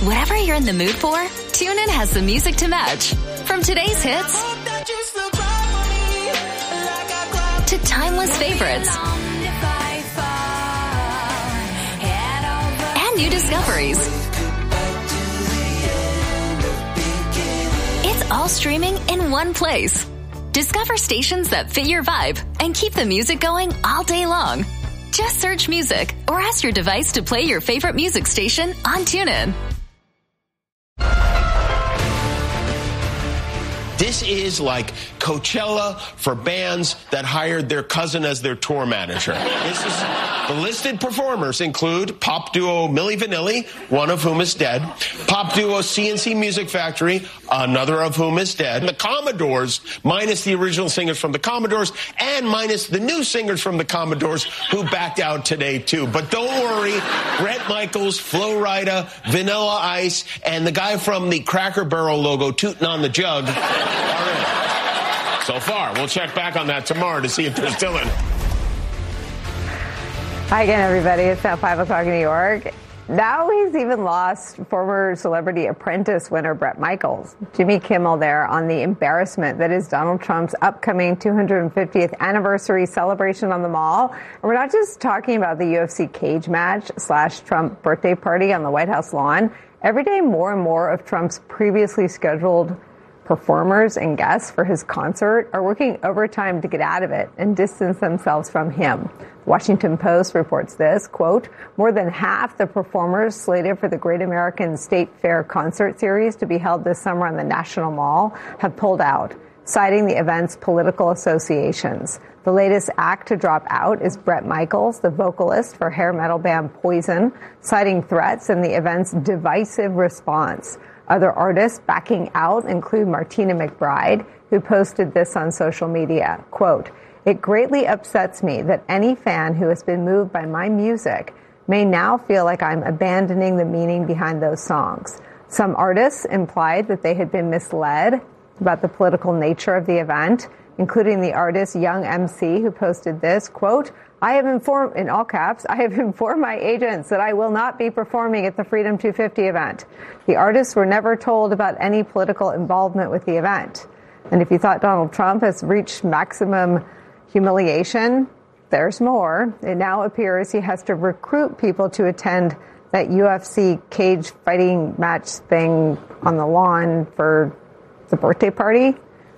Whatever you're in the mood for, TuneIn has the music to match. From today's hits to timeless favorites and new discoveries. It's all streaming in one place. Discover stations that fit your vibe and keep the music going all day long. Just search music or ask your device to play your favorite music station on TuneIn. This is like Coachella for bands that hired their cousin as their tour manager. The listed performers include pop duo Milli Vanilli, one of whom is dead, pop duo CNC Music Factory, another of whom is dead, the Commodores, minus the original singers from the Commodores, and minus the new singers from the Commodores who backed out today too. But don't worry, Bret Michaels, Flo Rida, Vanilla Ice, and the guy from the Cracker Barrel logo, Tootin' on the Jug, are in. So far, we'll check back on that tomorrow to see if they're still in. Hi again, everybody. It's now 5 o'clock in New York. Now he's even lost former Celebrity Apprentice winner Bret Michaels. Jimmy Kimmel there on the embarrassment that is Donald Trump's upcoming 250th anniversary celebration on the Mall. And we're not just talking about the UFC cage match / Trump birthday party on the White House lawn. Every day, more and more of Trump's previously scheduled performers and guests for his concert are working overtime to get out of it and distance themselves from him. Washington Post reports this, quote, more than half the performers slated for the Great American State Fair concert series to be held this summer on the National Mall have pulled out, citing the event's political associations. The latest act to drop out is Bret Michaels, the vocalist for hair metal band Poison, citing threats and the event's divisive response. Other artists backing out include Martina McBride, who posted this on social media. Quote, it greatly upsets me that any fan who has been moved by my music may now feel like I'm abandoning the meaning behind those songs. Some artists implied that they had been misled about the political nature of the event, including the artist Young MC, who posted this, quote, I have informed, in all caps, I have informed my agents that I will not be performing at the Freedom 250 event. The artists were never told about any political involvement with the event. And if you thought Donald Trump has reached maximum humiliation, there's more. It now appears he has to recruit people to attend that UFC cage fighting match thing on the lawn for the birthday party.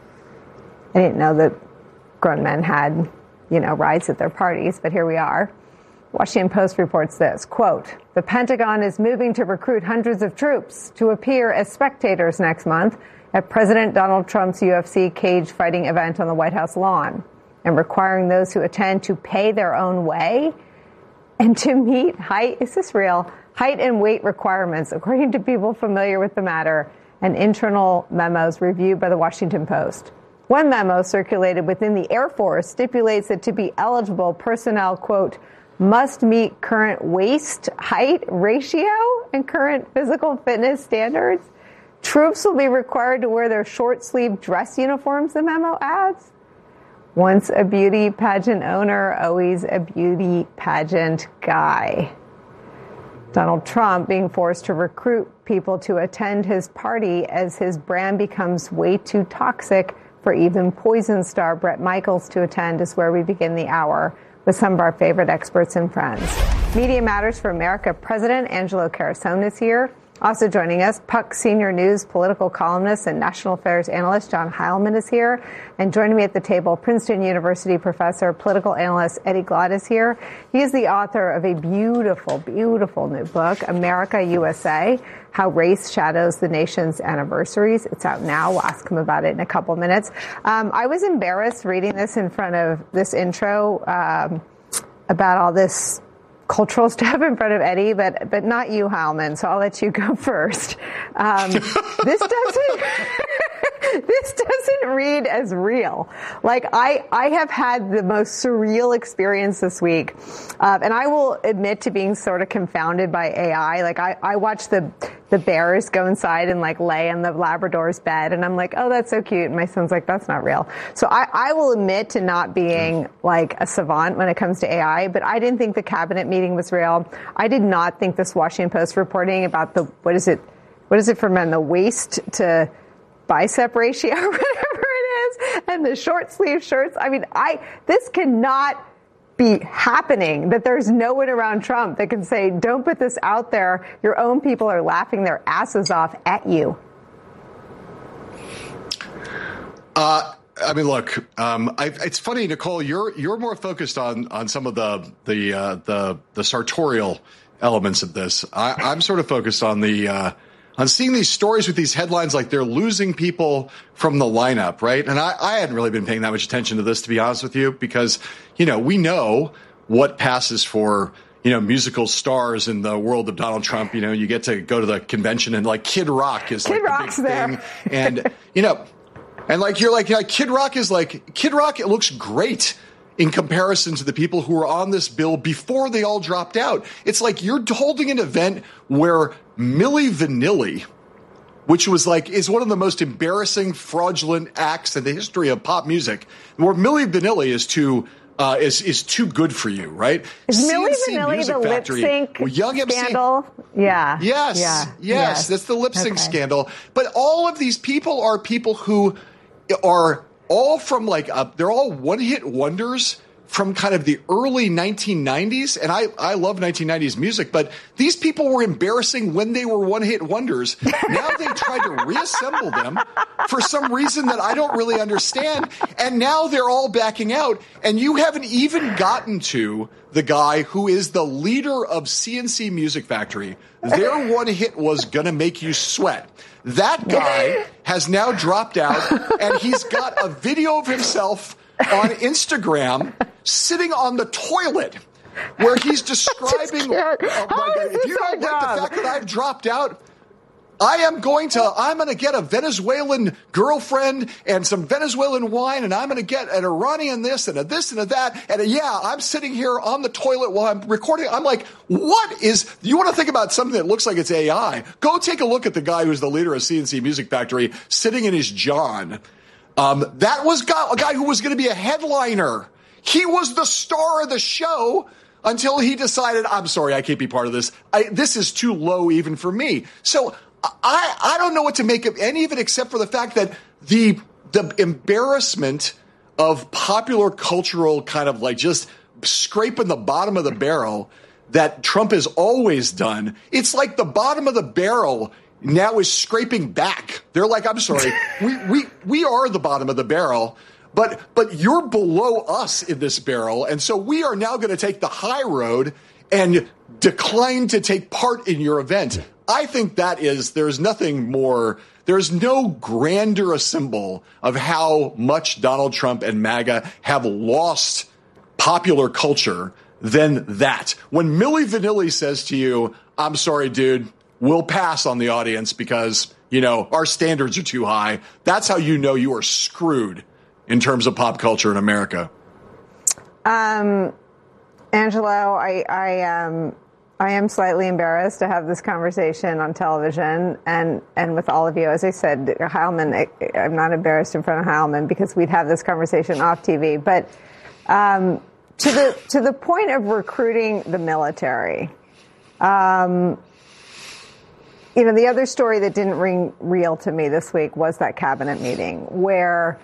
I didn't know that grown men had rides at their parties, but here we are. Washington Post reports this, quote, the Pentagon is moving to recruit hundreds of troops to appear as spectators next month at President Donald Trump's UFC cage fighting event on the White House lawn, and requiring those who attend to pay their own way and to meet height and weight requirements, according to people familiar with the matter and internal memos reviewed by the Washington Post. One memo circulated within the Air Force stipulates that to be eligible, personnel, quote, must meet current waist height ratio and current physical fitness standards. Troops will be required to wear their short-sleeved dress uniforms, the memo adds. Once a beauty pageant owner, always a beauty pageant guy. Donald Trump being forced to recruit people to attend his party as his brand becomes way too toxic for even Poison star Bret Michaels to attend is where we begin the hour with some of our favorite experts and friends. Media Matters for America President Angelo Carusone is here. Also joining us, Puck Senior News political columnist and national affairs analyst John Heilman is here. And joining me at the table, Princeton University professor, political analyst Eddie Glaude is here. He is the author of a beautiful, beautiful new book, America USA, How Race Shadows the Nation's Anniversaries. It's out now. We'll ask him about it in a couple minutes. I was embarrassed reading this in front of this intro about all this cultural stuff in front of Eddie, but not you, Heilman. So I'll let you go first. This doesn't read as real. Like I have had the most surreal experience this week, and I will admit to being sort of confounded by AI. Like I watched the bears go inside and like lay on the Labrador's bed, and I'm like, oh, that's so cute. And my son's like, that's not real. So I will admit to not being like a savant when it comes to AI, but I didn't think the cabinet meeting was real. I did not think this Washington Post reporting about what is it for men? The waist to bicep ratio, or whatever it is, and the short sleeve shirts. I mean, this cannot be happening, that there's no one around Trump that can say, don't put this out there. Your own people are laughing their asses off at you. I mean, look, it's funny, Nicole, you're more focused on some of the sartorial elements of this. I'm sort of focused on on seeing these stories with these headlines like they're losing people from the lineup, right? And I hadn't really been paying that much attention to this, to be honest with you, because, we know what passes for, musical stars in the world of Donald Trump. You get to go to the convention and like Kid Rock is like the big thing. And, and like, you're like Kid Rock it looks great in comparison to the people who were on this bill before they all dropped out. It's like you're holding an event where Milli Vanilli, which is one of the most embarrassing, fraudulent acts in the history of pop music, where Milli Vanilli is too good for you, right? Is Milli Vanilli the lip sync scandal? Yeah. Yes. That's the lip sync scandal. But all of these people are people who are all from they're all one-hit wonders from kind of the early 1990s. And I love 1990s music, but these people were embarrassing when they were one-hit wonders. Now they tried to reassemble them for some reason that I don't really understand. And now they're all backing out. And you haven't even gotten to the guy who is the leader of CNC Music Factory. Their one hit was Gonna Make You Sweat. That guy has now dropped out, and he's got a video of himself on Instagram sitting on the toilet where he's describing, if you don't like the fact that I've dropped out, I'm going to get a Venezuelan girlfriend and some Venezuelan wine, and I'm going to get an Iranian this and a this and a that. And I'm sitting here on the toilet while I'm recording. I'm like, you want to think about something that looks like it's AI? Go take a look at the guy who's the leader of CNC Music Factory sitting in his John. That was a guy who was going to be a headliner. He was the star of the show until he decided, I'm sorry, I can't be part of this. This is too low even for me. So I don't know what to make of any of it except for the fact that the embarrassment of popular cultural kind of like just scraping the bottom of the barrel that Trump has always done. It's like the bottom of the barrel now is scraping back. They're like, I'm sorry, we are the bottom of the barrel, but you're below us in this barrel. And so we are now going to take the high road and decline to take part in your event. I think there's no grander a symbol of how much Donald Trump and MAGA have lost popular culture than that. When Milli Vanilli says to you, I'm sorry, dude, we'll pass on the audience because, our standards are too high. That's how you know you are screwed in terms of pop culture in America. Angelo, I am slightly embarrassed to have this conversation on television and with all of you. As I said, Heilman, I'm not embarrassed in front of Heilman because we'd have this conversation off TV. But to the point of recruiting the military, the other story that didn't ring real to me this week was that cabinet meeting where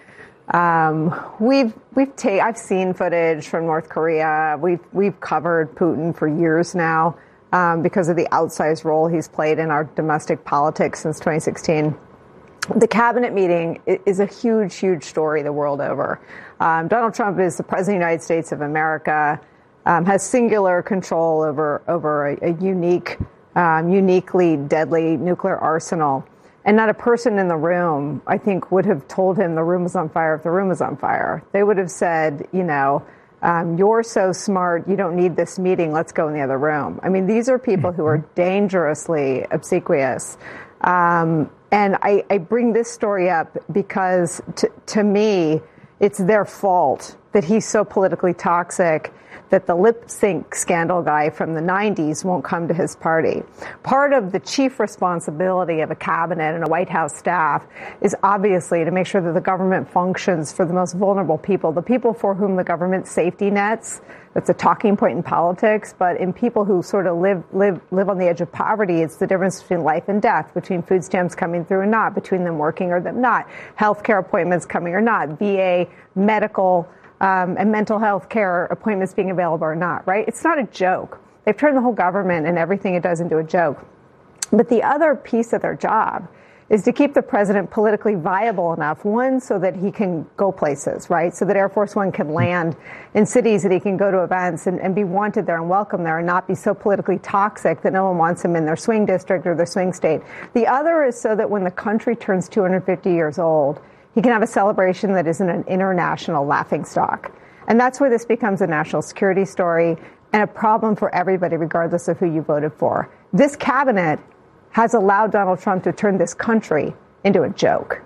I've seen footage from North Korea. We've covered Putin for years now because of the outsized role he's played in our domestic politics since 2016. The cabinet meeting is a huge, huge story the world over. Donald Trump is the president of the United States of America, has singular control over a uniquely deadly nuclear arsenal. And not a person in the room, I think, would have told him the room was on fire if the room was on fire. They would have said, you're so smart, you don't need this meeting, let's go in the other room. I mean, these are people who are dangerously obsequious. And I bring this story up because, to me, it's their fault that he's so politically toxic, that the lip sync scandal guy from the 90s won't come to his party. Part of the chief responsibility of a cabinet and a White House staff is obviously to make sure that the government functions for the most vulnerable people, the people for whom the government's safety nets, that's a talking point in politics, but in people who sort of live on the edge of poverty, it's the difference between life and death, between food stamps coming through and not, between them working or them not, healthcare appointments coming or not, VA, medical, and mental health care appointments being available or not, right? It's not a joke. They've turned the whole government and everything it does into a joke. But the other piece of their job is to keep the president politically viable enough, one, so that he can go places, right? So that Air Force One can land in cities, that he can go to events and be wanted there and welcome there and not be so politically toxic that no one wants him in their swing district or their swing state. The other is so that when the country turns 250 years old, he can have a celebration that isn't an international laughingstock. And that's where this becomes a national security story and a problem for everybody, regardless of who you voted for. This cabinet has allowed Donald Trump to turn this country into a joke.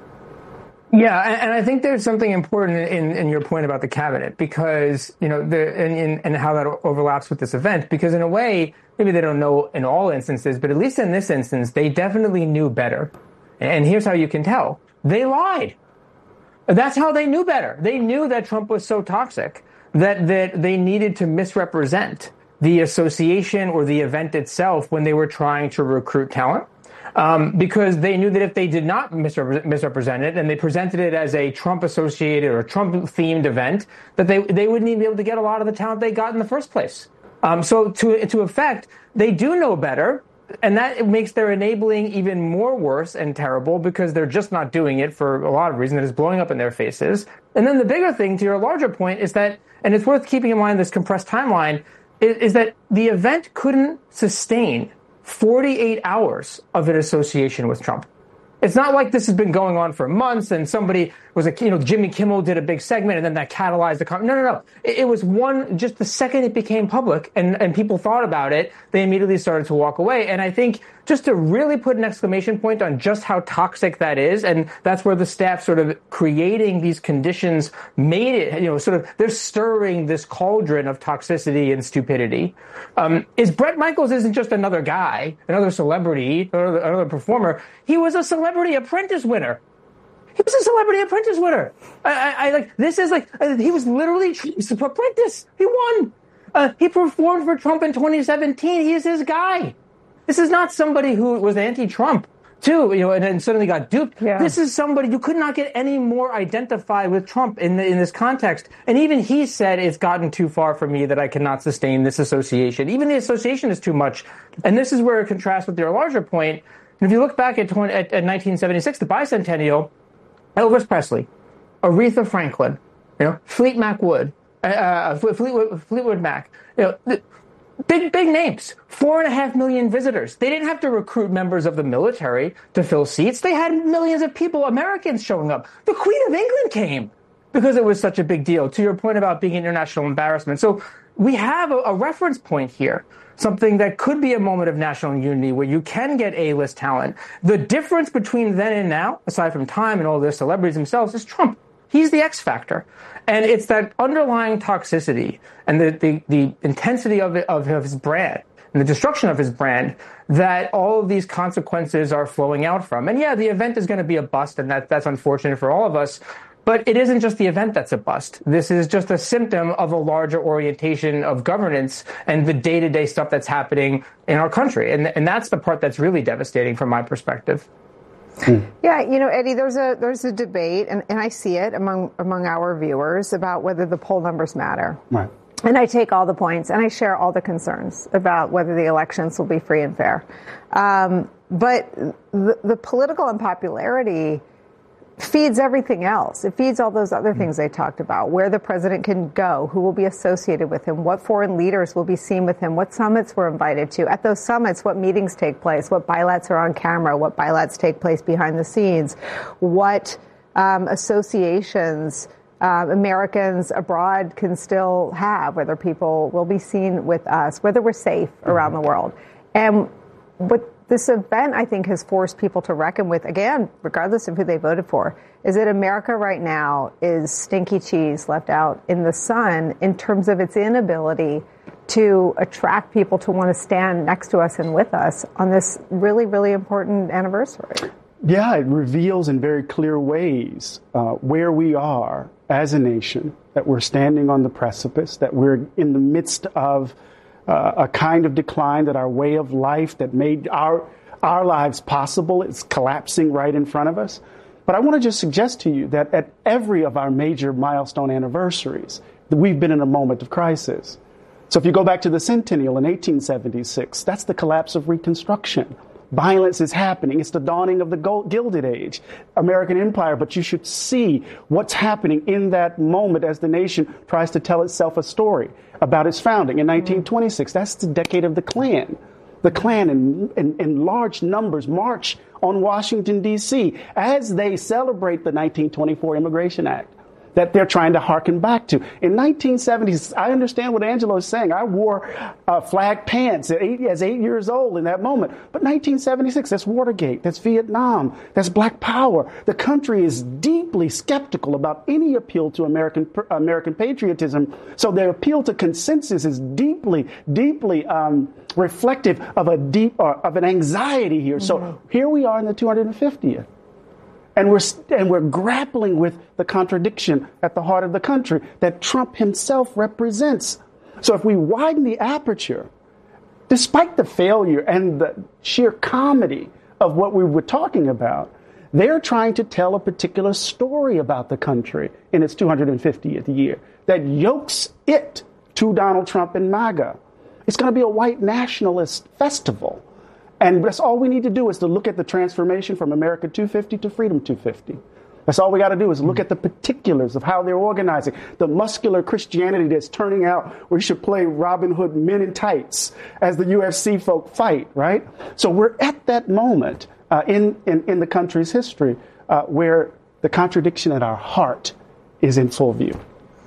Yeah, and I think there's something important in your point about the cabinet, because, you know, and how that overlaps with this event, because in a way, maybe they don't know in all instances, but at least in this instance, they definitely knew better. And here's how you can tell. They lied. That's how they knew better. They knew that Trump was so toxic that they needed to misrepresent the association or the event itself when they were trying to recruit talent. Because they knew that if they did not misrepresent it and they presented it as a Trump-associated or Trump-themed event, that they wouldn't even be able to get a lot of the talent they got in the first place. So to effect, they do know better. And that makes their enabling even more worse and terrible, because they're just not doing it for a lot of reasons. It is blowing up in their faces. And then the bigger thing, to your larger point, is that, and it's worth keeping in mind this compressed timeline, is that the event couldn't sustain 48 hours of an association with Trump. It's not like this has been going on for months and somebody was Jimmy Kimmel did a big segment and then that catalyzed the No. It was just the second it became public and people thought about it, they immediately started to walk away. And I think just to really put an exclamation point on just how toxic that is, and that's where the staff sort of creating these conditions made it, they're stirring this cauldron of toxicity and stupidity. Is Bret Michaels isn't just another guy, another celebrity, another performer. He was a Celebrity Apprentice winner. He was a Celebrity Apprentice winner. He was literally Trump's apprentice. He won. He performed for Trump in 2017. He's his guy. This is not somebody who was anti-Trump, too, and then suddenly got duped. Yeah. This is somebody you could not get any more identified with Trump in this context. And even he said, it's gotten too far for me that I cannot sustain this association. Even the association is too much. And this is where it contrasts with your larger point. And if you look back at 1976, the bicentennial, Elvis Presley, Aretha Franklin, Fleetwood Mac, big names, 4.5 million visitors. They didn't have to recruit members of the military to fill seats. They had millions of people, Americans, showing up. The Queen of England came because it was such a big deal, to your point about being international embarrassment. So we have a reference point here, something that could be a moment of national unity where you can get A-list talent. The difference between then and now, aside from time and all the celebrities themselves, is Trump. He's the X factor. And it's that underlying toxicity and the intensity of his brand and the destruction of his brand that all of these consequences are flowing out from. And yeah, the event is going to be a bust, and that's unfortunate for all of us. But it isn't just the event that's a bust. This is just a symptom of a larger orientation of governance and the day-to-day stuff that's happening in our country. And that's the part that's really devastating from my perspective. Yeah, Eddie, there's a debate, and I see it among our viewers about whether the poll numbers matter. Right. And I take all the points, and I share all the concerns about whether the elections will be free and fair. But the political unpopularity feeds everything else. It feeds all those other things they talked about, where the president can go, who will be associated with him, what foreign leaders will be seen with him, what summits we're invited to. At those summits, what meetings take place, what bilats are on camera, what bilats take place behind the scenes, what associations Americans abroad can still have, whether people will be seen with us, whether we're safe around the world. And what This event, I think, has forced people to reckon with, again, regardless of who they voted for, is that America right now is stinky cheese left out in the sun in terms of its inability to attract people to want to stand next to us and with us on this really, really important anniversary. Yeah, it reveals in very clear ways where we are as a nation, that we're standing on the precipice, that we're in the midst of a kind of decline, that our way of life that made our lives possible is collapsing right in front of us. But I want to just suggest to you that at every of our major milestone anniversaries, we've been in a moment of crisis. So if you go back to the centennial in 1876, that's the collapse of Reconstruction. Violence is happening. It's the dawning of the Gilded Age, American Empire. But you should see what's happening in that moment as the nation tries to tell itself a story about its founding. In 1926, that's the decade of the Klan. The Klan in large numbers march on Washington, D.C. as they celebrate the 1924 Immigration Act that they're trying to harken back to. In 1970s, I understand what Angelo is saying. I wore flag pants as 8 years old in that moment. But 1976, that's Watergate, that's Vietnam, that's Black Power. The country is deeply skeptical about any appeal to American patriotism. So their appeal to consensus is deeply reflective of an anxiety here. So here we are in the 250th. And we're grappling with the contradiction at the heart of the country that Trump himself represents. So if we widen the aperture, despite the failure and the sheer comedy of what we were talking about, they're trying to tell a particular story about the country in its 250th year that yokes it to Donald Trump and MAGA. It's going to be a white nationalist festival. And that's all we need to do is to look at the transformation from America 250 to Freedom 250. That's all we got to do is look at the particulars of how they're organizing. The muscular Christianity that's turning out where you should play Robin Hood Men in Tights as the UFC folk fight, right? So we're at that moment in the country's history where the contradiction at our heart is in full view.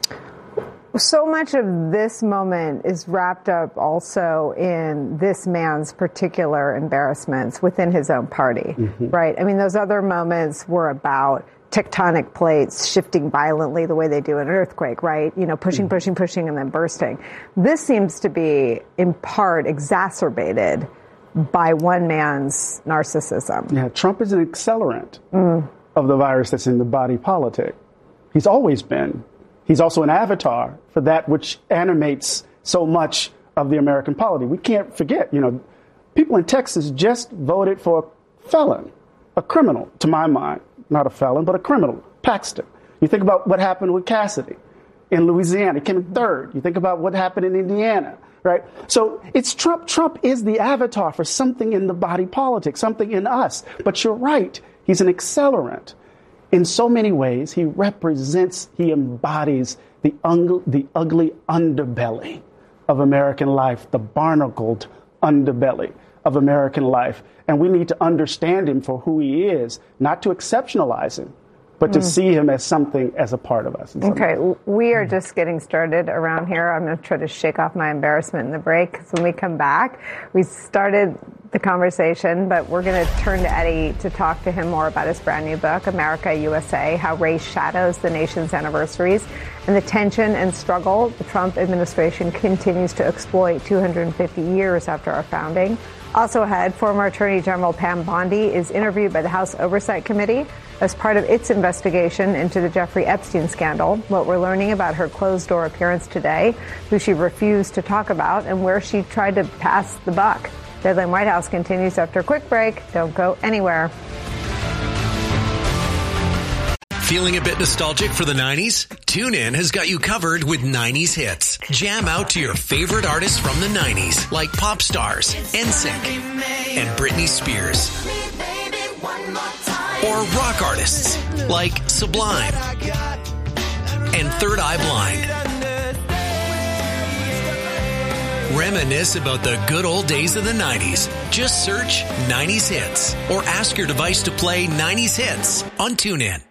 So much of this moment is wrapped up also in this man's particular embarrassments within his own party, right? I mean, those other moments were about tectonic plates shifting violently the way they do in an earthquake, right? You know, pushing, and then bursting. This seems to be, in part, exacerbated by one man's narcissism. Yeah, Trump is an accelerant of the virus that's in the body politic. He's always been. He's also an avatar for that which animates so much of the American polity. We can't forget, people in Texas just voted for a felon, a criminal, to my mind, not a felon, but a criminal, Paxton. You think about what happened with Cassidy in Louisiana. He came in third. You think about what happened in Indiana, right? So it's Trump. Trump is the avatar for something in the body politic, something in us. But you're right. He's an accelerant. In so many ways, he embodies the ugly underbelly of American life, the barnacled underbelly of American life. And we need to understand him for who he is, not to exceptionalize him, but to see him as something, as a part of us. Okay, we are just getting started around here. I'm going to try to shake off my embarrassment in the break, because when we come back, we started the conversation, but we're going to turn to Eddie to talk to him more about his brand new book, America, USA, How Race Shadows the Nation's Anniversaries, and the tension and struggle the Trump administration continues to exploit 250 years after our founding. Also ahead, former Attorney General Pam Bondi is interviewed by the House Oversight Committee as part of its investigation into the Jeffrey Epstein scandal, what we're learning about her closed-door appearance today, who she refused to talk about, and where she tried to pass the buck. Deadline White House continues after a quick break. Don't go anywhere. Feeling a bit nostalgic for the 90s? TuneIn has got you covered with 90s hits. Jam out to your favorite artists from the 90s, like pop stars, NSYNC, and Britney Spears. Or rock artists, like Sublime and Third Eye Blind. Reminisce about the good old days of the 90s. Just search 90s Hits or ask your device to play 90s Hits on TuneIn.